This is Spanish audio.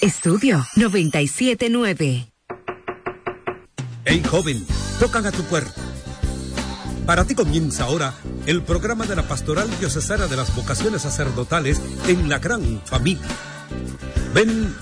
Estudio 97.9. Hey joven, tocan a tu puerta. Para ti comienza ahora el programa de la Pastoral Diocesana de las Vocaciones Sacerdotales en la Gran Familia. Ven